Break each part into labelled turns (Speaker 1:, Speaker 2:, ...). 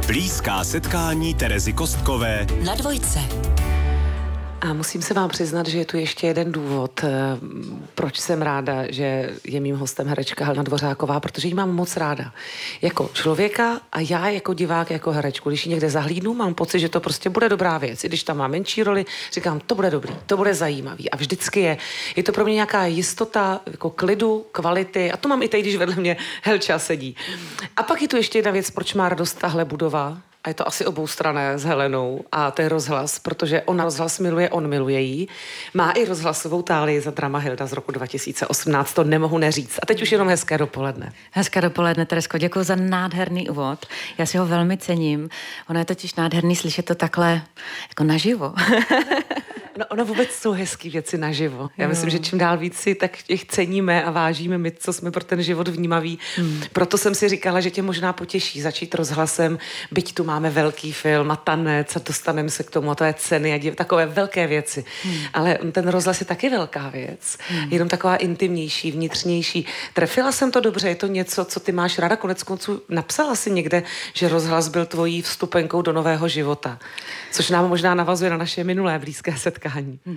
Speaker 1: Blízká setkání Terezy Kostkové
Speaker 2: na Dvojce.
Speaker 3: A musím se vám přiznat, že je tu ještě jeden důvod, proč jsem ráda, že je mým hostem herečka Helena Dvořáková, protože ji mám moc ráda. Jako člověka a já jako divák, jako herečku. Když ji někde zahlídnu, mám pocit, že to prostě bude dobrá věc. I když tam má menší roli, říkám, to bude dobrý, to bude zajímavý. A vždycky je to pro mě nějaká jistota, jako klidu, kvality. A to mám i teď, když vedle mě Helča sedí. A pak je tu ještě jedna věc, proč má radost tahle budova. A je to asi oboustranné s Helenou a to je rozhlas, protože ona rozhlas miluje, on miluje jí. Má i rozhlasovou tálii za Drama Hilda z roku 2018, to nemohu neříct. A teď už jenom hezké dopoledne.
Speaker 2: Hezké dopoledne, Teresko, děkuji za nádherný úvod. Já si ho velmi cením. Ono je totiž nádherný slyšet to takhle jako naživo.
Speaker 3: No, ono vůbec jsou hezký věci naživo. Já myslím, že čím dál víc si tak těch ceníme a vážíme my, co jsme pro ten život vnímaví. Proto jsem si říkala, že tě možná potěší začít rozhlasem, byť tu máme velký film a tanec a dostaneme se k tomu a to je ceny a takové velké věci. Ale ten rozhlas je taky velká věc. Jenom taková intimnější, vnitřnější. Trefila jsem to dobře, je to něco, co ty máš ráda, koneckonců napsala si někde, že rozhlas byl tvojí vstupenkou do nového života. Což nám možná navazuje na naše minulé blízké setkání.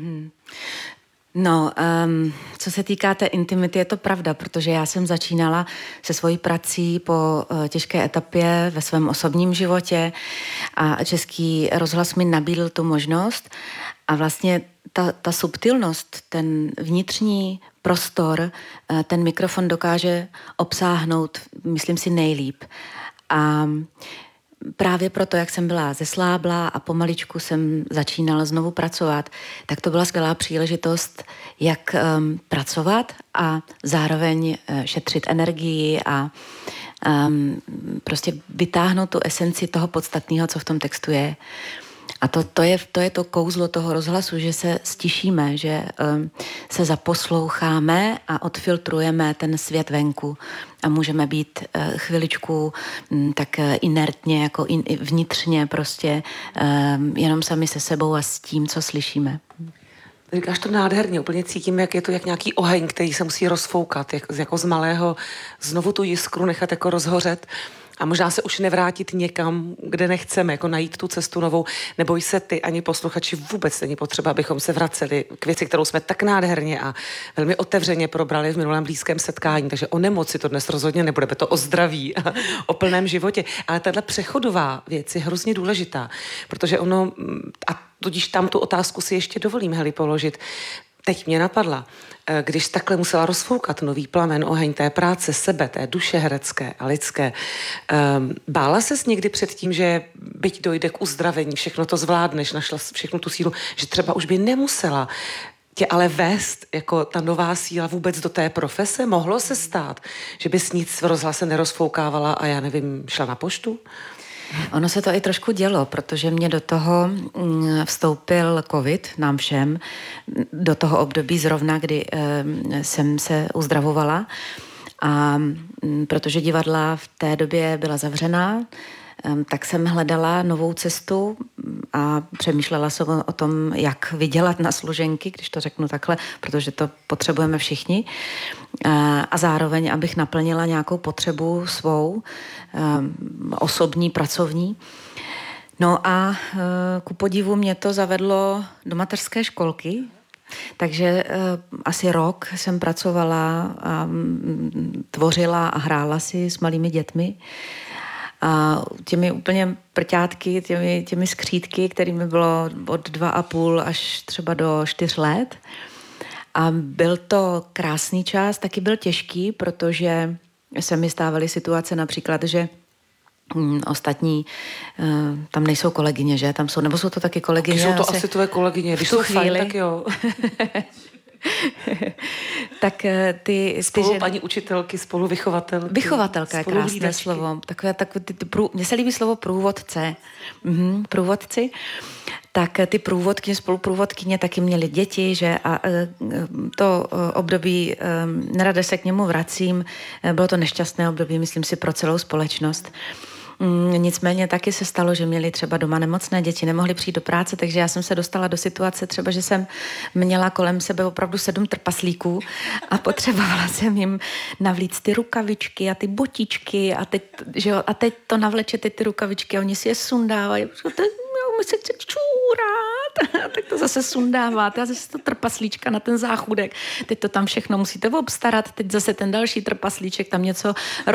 Speaker 2: No, co se týká té intimity, je to pravda, protože já jsem začínala se svojí prací po těžké etapě ve svém osobním životě a Český rozhlas mi nabídl tu možnost a vlastně ta subtilnost, ten vnitřní prostor, ten mikrofon dokáže obsáhnout, myslím si, nejlíp. A právě proto, jak jsem byla zesláblá a pomaličku jsem začínala znovu pracovat, tak to byla skvělá příležitost, jak pracovat a zároveň šetřit energii a prostě vytáhnout tu esenci toho podstatného, co v tom textu je. A to je to kouzlo toho rozhlasu, že se stišíme, že se zaposloucháme a odfiltrujeme ten svět venku a můžeme být chviličku tak inertně, jako vnitřně prostě jenom sami se sebou a s tím, co slyšíme.
Speaker 3: Říkáš to nádherně, úplně cítím, jak je to jak nějaký oheň, který se musí rozfoukat, jako z malého, znovu tu jiskru nechat jako rozhořet. A možná se už nevrátit někam, kde nechceme, jako najít tu cestu novou. Neboj se ty ani posluchači, vůbec není potřeba, abychom se vraceli k věci, kterou jsme tak nádherně a velmi otevřeně probrali v minulém blízkém setkání. Takže o nemoci to dnes rozhodně nebude, to o zdraví a o plném životě. Ale tahle přechodová věc je hrozně důležitá, protože ono, a tudíž tam tu otázku si ještě dovolím, Heli, položit. Teď mě napadla, když takhle musela rozfoukat nový plamen, oheň té práce, sebe, té duše herecké a lidské. Bála ses někdy před tím, že byť dojde k uzdravení, všechno to zvládneš, našla všechnu tu sílu, že třeba už by nemusela tě ale vést jako ta nová síla vůbec do té profese? Mohlo se stát, že bys nic v rozhlase nerozfoukávala a já nevím, šla na poštu?
Speaker 2: Ono se to i trošku dělo, protože mě do toho vstoupil covid nám všem, do toho období zrovna, kdy jsem se uzdravovala a protože divadla v té době byla zavřená, tak jsem hledala novou cestu a přemýšlela jsem o tom, jak vydělat na složenky, když to řeknu takhle, protože to potřebujeme všichni. A zároveň, abych naplnila nějakou potřebu svou, osobní, pracovní. No a ku podivu mě to zavedlo do mateřské školky, takže asi rok jsem pracovala a tvořila a hrála si s malými dětmi. A těmi úplně prťátky, těmi skřítky, kterými bylo od 2,5 až třeba do 4 let. A byl to krásný čas, taky byl těžký, protože se mi stávaly situace například, že ostatní, tam nejsou kolegyně, že? Tam jsou, nebo jsou to taky kolegyně?
Speaker 3: Jsou to asi tvoje kolegyně, když jsou fajn, tak jo.
Speaker 2: Tak ty
Speaker 3: spolu paní učitelky, spolu vychovatelky.
Speaker 2: Vychovatelka je krásné slovo. Mně se líbí slovo průvodce. Průvodci. Tak ty průvodkyně, spoluprůvodkyně taky měly děti, že a to období, nerada se k němu vracím, bylo to nešťastné období, myslím si, pro celou společnost. Nicméně taky se stalo, že měli třeba doma nemocné děti, nemohli přijít do práce, takže já jsem se dostala do situace třeba, že jsem měla kolem sebe opravdu 7 trpaslíků a potřebovala jsem jim navlíct ty rukavičky a ty botičky a teď to navlečete ty rukavičky a oni si je sundávají. My se chce čůrat. Tak to zase sundáváte a zase to trpaslíčka na ten záchůdek. Teď to tam všechno musíte obstarat, teď zase ten další trpaslíček tam něco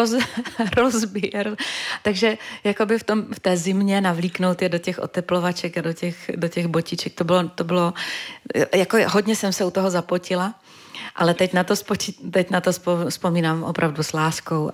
Speaker 2: rozbije. Takže jakoby v té zimě navlíknout je do těch oteplovaček a do těch botiček. To bylo jako hodně jsem se u toho zapotila, ale teď na to vzpomínám opravdu s láskou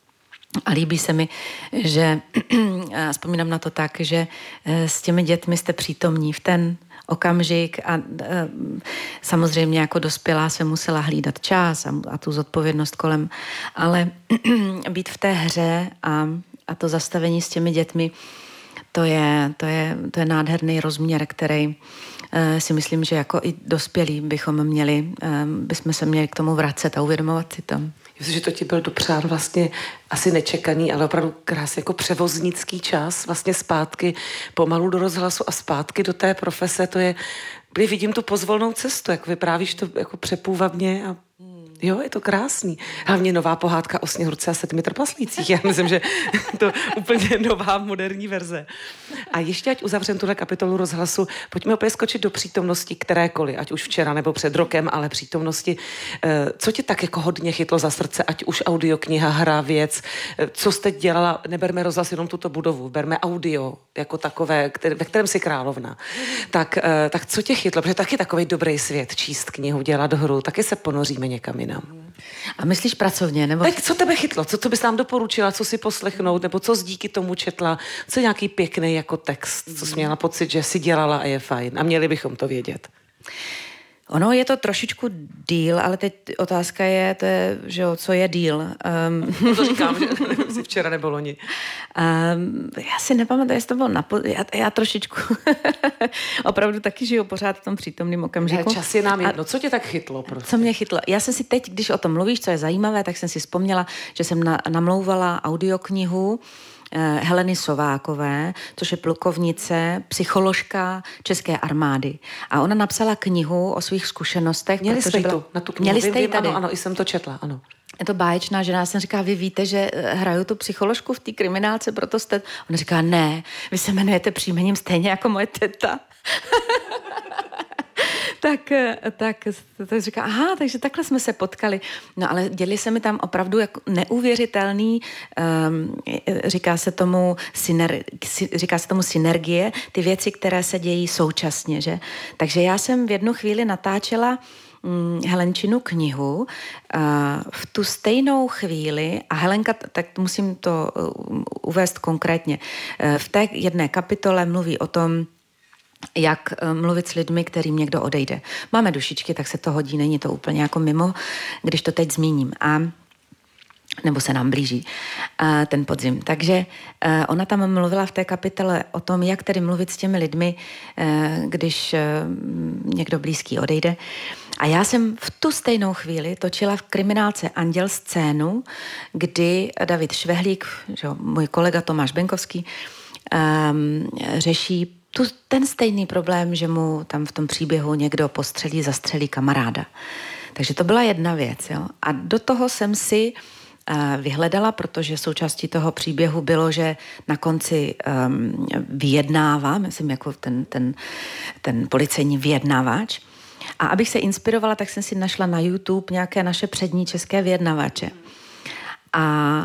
Speaker 2: a líbí se mi, že vzpomínám na to tak, že s těmi dětmi jste přítomní v ten okamžik a samozřejmě jako dospělá se musela hlídat čas a tu zodpovědnost kolem, ale být v té hře a to zastavení s těmi dětmi, to je nádherný rozměr, který si myslím, že jako i dospělí bychom se měli k tomu vracet a uvědomovat si to.
Speaker 3: Myslím, že to ti byl dopřán vlastně asi nečekaný, ale opravdu krásný jako převoznický čas, vlastně zpátky pomalu do rozhlasu a zpátky do té profese, to je, vidím tu pozvolnou cestu, jak vyprávíš to jako přepůvabně a jo, je to krásný. Hlavně nová pohádka o Sněhurce a 7 trpaslících. Já myslím, že to úplně nová moderní verze. A ještě ať uzavřem tuhle kapitolu rozhlasu, pojďme opět skočit do přítomnosti kterékoliv, ať už včera nebo před rokem, ale přítomnosti. Co tě tak jako hodně chytlo za srdce, ať už audiokniha, hra, věc, co jste dělala, neberme rozhlas jenom tuto budovu, berme audio jako takové, ve kterém jsi královna. Tak co tě chytlo? Protože taky takový dobrý svět, číst knihu, dělat hru, taky se ponoříme někam jinam.
Speaker 2: A myslíš pracovně? Nebo...
Speaker 3: Tak co tebe chytlo? Co bys nám doporučila? Co si poslechnout? Nebo co jsi díky tomu četla? Co je nějaký pěkný jako text? Co jsi měla pocit, že si dělala a je fajn? A měli bychom to vědět.
Speaker 2: Ono je to trošičku díl, ale teď otázka je, že jo, co je díl.
Speaker 3: To říkám, že si včera nebo loni.
Speaker 2: Já si nepamatuji, jestli to bylo já trošičku opravdu taky žiju pořád v tom přítomném okamžiku.
Speaker 3: Čas je nám jedno. Co tě tak chytlo? Prostě?
Speaker 2: Co mě chytlo? Já jsem si teď, když o tom mluvíš, co je zajímavé, tak jsem si vzpomněla, že jsem namlouvala audioknihu Heleny Sovákové, což je plukovnice, psycholožka České armády. A ona napsala knihu o svých zkušenostech.
Speaker 3: Měli jste na tu knihu?
Speaker 2: Měli jste ji tady?
Speaker 3: Ano, i jsem to četla, ano.
Speaker 2: Je to báječná žena. Já jsem říkala, vy víte, že hraju tu psycholožku v té kriminálce, proto jste... Ona říká, ne, vy se jmenujete příjmením stejně jako moje teta. tak říká, aha, takže takhle jsme se potkali. No ale děli se mi tam opravdu jako neuvěřitelný, říká se tomu synergie, ty věci, které se dějí současně, že? Takže já jsem v jednu chvíli natáčela Helenčinu knihu v tu stejnou chvíli, a Helenka, tak musím to uvést konkrétně, v té jedné kapitole mluví o tom, jak mluvit s lidmi, kterým někdo odejde. Máme dušičky, tak se to hodí, není to úplně jako mimo, když to teď zmíním. Nebo se nám blíží ten podzim. Takže ona tam mluvila v té kapitole o tom, jak tedy mluvit s těmi lidmi, když někdo blízký odejde. A já jsem v tu stejnou chvíli točila v kriminálce Anděl scénu, kdy David Švehlík, můj kolega Tomáš Benkovský, řeší ten stejný problém, že mu tam v tom příběhu někdo zastřelí kamaráda. Takže to byla jedna věc. Jo? A do toho jsem si vyhledala, protože součástí toho příběhu bylo, že na konci vyjednává, myslím jako ten policejní vyjednávač. A abych se inspirovala, tak jsem si našla na YouTube nějaké naše přední české vyjednavače. A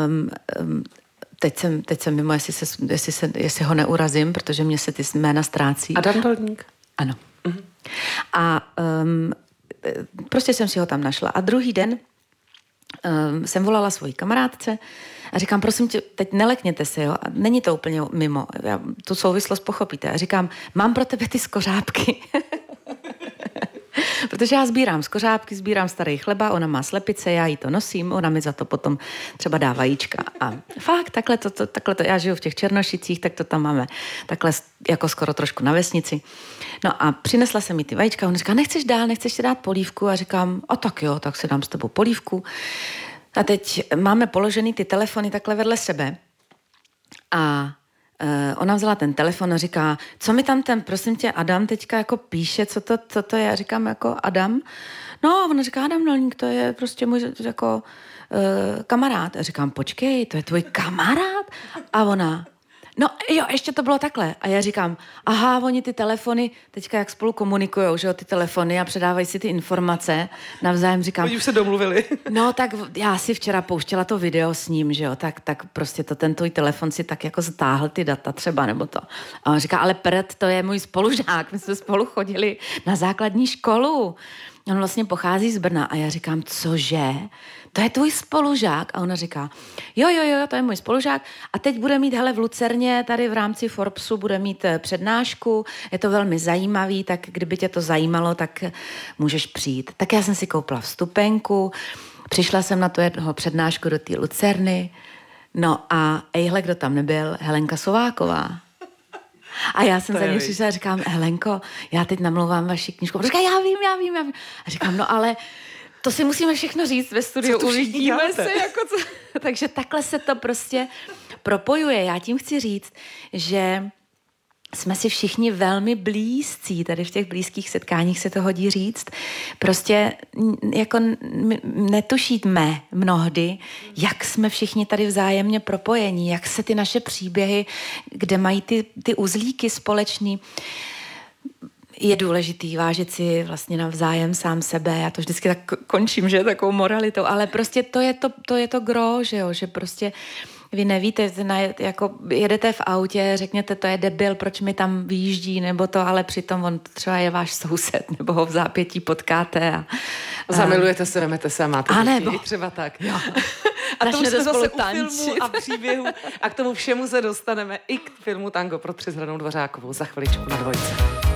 Speaker 2: teď jsem mimo, jestli ho neurazím, protože mě se ty jména ztrácí.
Speaker 3: Adam Dolník.
Speaker 2: Ano. Mm-hmm. A prostě jsem si ho tam našla. A druhý den jsem volala svojí kamarádce a říkám, prosím tě, teď nelekněte se, jo? A není to úplně mimo. Tu souvislost pochopíte. A říkám, mám pro tebe ty skořápky. Protože já sbírám skořápky, sbírám starý chleba, ona má slepice, já jí to nosím, ona mi za to potom třeba dá vajíčka. A fakt, takhle to, já žiju v těch Černošicích, tak to tam máme takhle jako skoro trošku na vesnici. No a přinesla se mi ty vajíčka, ona říká, nechceš si dát polívku? A říkám, a tak jo, tak si dám s tebou polívku. A teď máme položený ty telefony takhle vedle sebe. A ona vzala ten telefon a říká, co mi tam ten, prosím tě, Adam teďka jako píše, co to je? Já říkám jako Adam. No, a ona říká, Adam Melník, to je prostě můj jako kamarád. A říkám, počkej, to je tvůj kamarád? A ona, no jo, ještě to bylo takhle. A já říkám, aha, oni ty telefony, teďka jak spolu komunikujou, že jo, ty telefony a předávají si ty informace. Navzájem říkám.
Speaker 3: Oni už se domluvili.
Speaker 2: No tak já si včera pouštěla to video s ním, že jo, tak prostě ten tvůj telefon si tak jako stáhl ty data třeba, nebo to. A on říká, ale Pret, to je můj spolužák, my jsme spolu chodili na základní školu. On vlastně pochází z Brna a já říkám, cože? To je tvůj spolužák? A ona říká, jo, to je můj spolužák a teď bude mít, hele, v Lucerně, tady v rámci Forbesu bude mít přednášku, je to velmi zajímavý, tak kdyby tě to zajímalo, tak můžeš přijít. Tak já jsem si koupila vstupenku, přišla jsem na tu jeho přednášku do té Lucerny, no a ejhle, kdo tam nebyl? Helenka Sováková. A já jsem za ní přišla a říkám, Helenko, já teď namlouvám vaši knížku. A říká, já vím. A říkám, no ale to si musíme všechno říct ve studiu, uvidíme se. Jako co. Takže takhle se to prostě propojuje. Já tím chci říct, že jsme si všichni velmi blízcí, tady v těch blízkých setkáních se to hodí říct. Prostě jako netušíme mnohdy, jak jsme všichni tady vzájemně propojení, jak se ty naše příběhy, kde mají ty uzlíky společný, je důležitý vážit si vlastně navzájem sám sebe. Já to vždycky tak končím, že takovou moralitou, ale prostě to je to gro, že jo, že prostě vy nevíte, jako jedete v autě, řekněte, to je debil, proč mi tam vyjíždí, nebo to, ale přitom on třeba je váš soused, nebo ho v zápětí potkáte. A
Speaker 3: zamilujete se, vemete se a máte děti, třeba tak.
Speaker 2: Jo.
Speaker 3: A to už jsme zase u filmu a příběhu a k tomu všemu se dostaneme i k filmu Tango pro 3 s Hranou Dvořákovou za chviličku na Dvojce.